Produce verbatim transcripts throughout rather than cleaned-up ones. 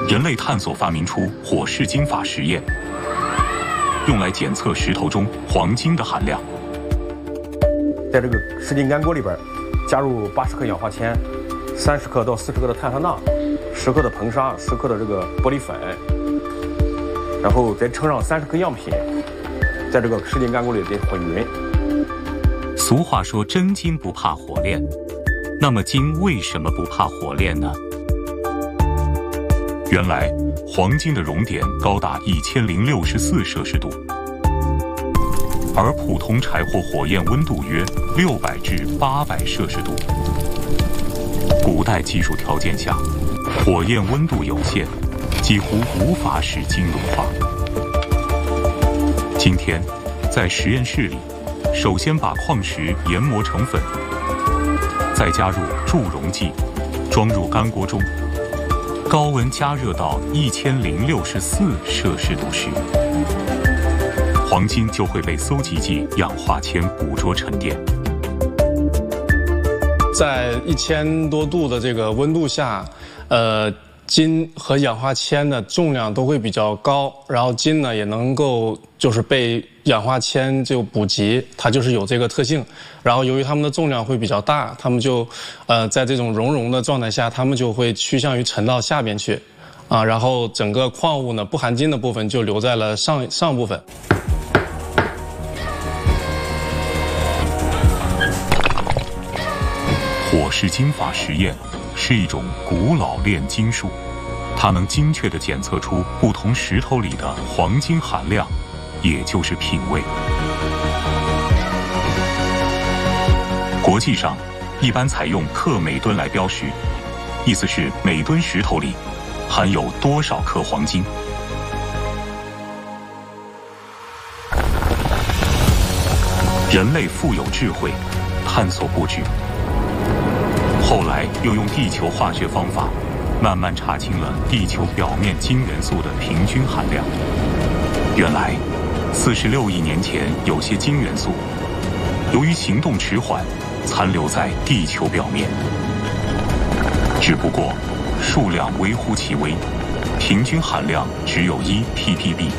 人类探索发明出火试金法实验，用来检测石头中黄金的含量。 在这个试金干锅里边，加入八十克氧化铅、三十克到四十克的碳酸钠、十克的硼砂、十克的这个玻璃粉，然后再盛上三十克样品，在这个试金干锅里得混匀。 俗话说真金不怕火炼，那么金为什么不怕火炼呢？原来黄金的熔点高达一千零六十四摄氏度，而普通柴火火焰温度约六百至八百摄氏度。古代技术条件下，火焰温度有限，几乎无法使金融化。今天，在实验室里，首先把矿石研磨成粉，再加入注熔剂，装入干锅中。高温加热到一千零六十四摄氏度时，黄金就会被搜集剂氧化铅捕捉沉淀。 在一千多度的这个温度下，呃，金和氧化铅的重量都会比较高，然后金呢也能够就是被氧化铅就补给，它就是有这个特性。然后由于它们的重量会比较大，它们就呃在这种熔融的状态下，它们就会趋向于沉到下边去，啊，然后整个矿物呢不含金的部分就留在了上上部分。 火试金法实验是一种古老炼金术，它能精确地检测出不同石头里的黄金含量，也就是品位。国际上一般采用克每吨来标识，意思是每吨石头里含有多少克黄金。人类富有智慧，探索不止，后来又用地球化学方法慢慢查清了地球表面金元素的平均含量。原来四十六亿年前有些金元素由于行动迟缓残留在地球表面，只不过数量微乎其微，平均含量只有一 ppb。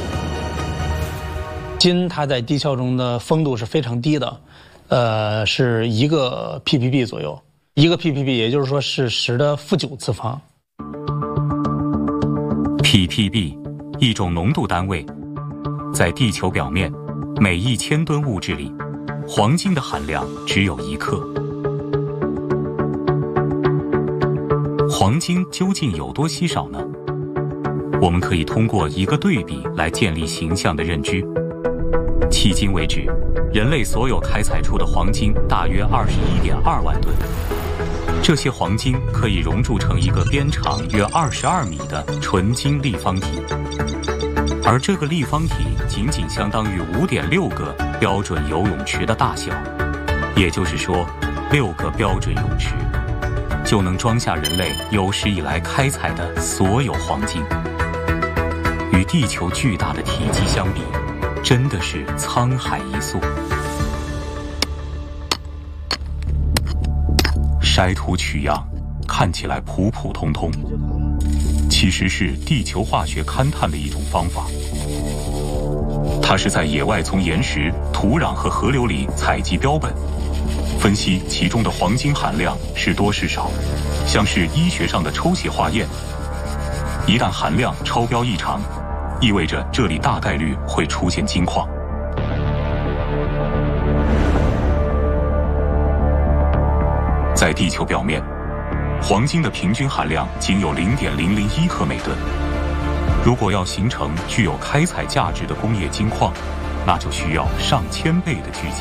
金它在地壳中的丰度是非常低的，呃，是一个 ppb 左右，一个 ppb 也就是说是十的负九次方。 ppb 一种浓度单位，在地球表面每一千吨物质里，黄金的含量只有一克。黄金究竟有多稀少呢？我们可以通过一个对比来建立形象的认知。迄今为止，人类所有开采出的黄金大约二十一点二万吨。这些黄金可以熔铸成一个边长约二十二米的纯金立方体，而这个立方体仅仅相当于五点六个标准游泳池的大小，也就是说，六个标准泳池就能装下人类有史以来开采的所有黄金。与地球巨大的体积相比，真的是沧海一粟。筛土取样看起来普普通通，其实是地球化学勘探的一种方法。它是在野外从岩石、土壤和河流里采集标本，分析其中的黄金含量是多是少，像是医学上的抽血化验。一旦含量超标异常，意味着这里大概率会出现金矿。在地球表面，黄金的平均含量仅有 零点零零一克每吨。如果要形成具有开采价值的工业金矿，那就需要上千倍的聚集。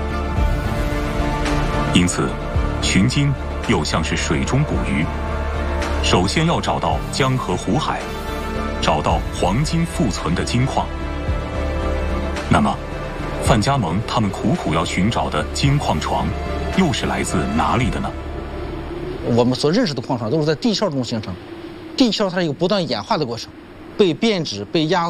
因此，寻金又像是水中捕鱼，首先要找到江河湖海，找到黄金富存的金矿。那么，范加蒙他们苦苦要寻找的金矿床，又是来自哪里的呢？ 我们所认识的矿床都是在地壳中形成，地壳它是一个不断演化的过程，被变质、被压